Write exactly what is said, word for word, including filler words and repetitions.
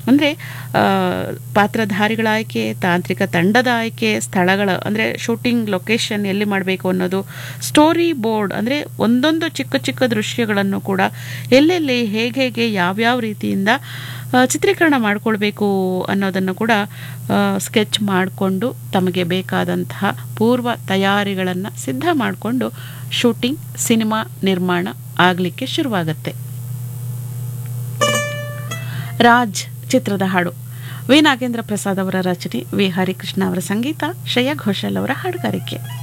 ಅಂದರೆ ಪಾತ್ರಧಾರಿಗಳ ಆಯ್ಕೆ, ತಾಂತ್ರಿಕ ತಂಡದ ಆಯ್ಕೆ, ಸ್ಥಳಗಳ ಅಂದರೆ ಶೂಟಿಂಗ್ ಲೊಕೇಶನ್ ಎಲ್ಲಿ ಮಾಡಬೇಕು ಅನ್ನೋದು, ಸ್ಟೋರಿ ಬೋರ್ಡ್ ಅಂದರೆ ಒಂದೊಂದು ಚಿಕ್ಕ ಚಿಕ್ಕ ದೃಶ್ಯಗಳನ್ನು ಕೂಡ ಎಲ್ಲೆಲ್ಲಿ ಹೇಗೆ ಹೇಗೆ ಯಾವ್ಯಾವ ರೀತಿಯಿಂದ ಚಿತ್ರೀಕರಣ ಮಾಡಿಕೊಳ್ಬೇಕು ಅನ್ನೋದನ್ನು ಕೂಡ ಸ್ಕೆಚ್ ಮಾಡಿಕೊಂಡು ತಮಗೆ ಬೇಕಾದಂತಹ ಪೂರ್ವ ತಯಾರಿಗಳನ್ನು ಸಿದ್ಧ ಮಾಡಿಕೊಂಡು ಶೂಟಿಂಗ್ ಸಿನಿಮಾ ನಿರ್ಮಾಣ ಆಗಲಿಕ್ಕೆ ಶುರುವಾಗುತ್ತೆ. ರಾಜ್ ಚಿತ್ರದ ಹಾಡು ವಿ ನಾಗೇಂದ್ರ ಪ್ರಸಾದ್ ಅವರ ರಚನೆ, ವಿ ಹರಿಕೃಷ್ಣ ಅವರ ಸಂಗೀತ, ಶ್ರೇಯಾ ಘೋಷಾಲ್ ಅವರ ಹಾಡುಗಾರಿಕೆ.